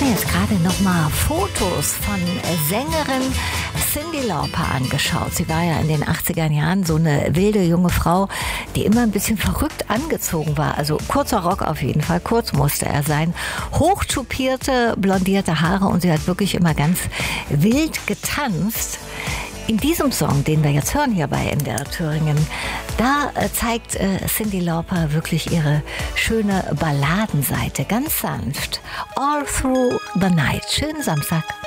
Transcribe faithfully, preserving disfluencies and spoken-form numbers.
jetzt gerade noch mal Fotos von Sängerin Cyndi Lauper angeschaut. Sie war ja in den achtziger Jahren so eine wilde junge Frau, die immer ein bisschen verrückt angezogen war. Also kurzer Rock auf jeden Fall, kurz musste er sein. Hochtupierte, blondierte Haare und sie hat wirklich immer ganz wild getanzt. In diesem Song, den wir jetzt hören hier bei M D R Thüringen, da äh, zeigt äh, Cyndi Lauper wirklich ihre schöne Balladenseite, ganz sanft. All Through the Night. Schönen Samstag.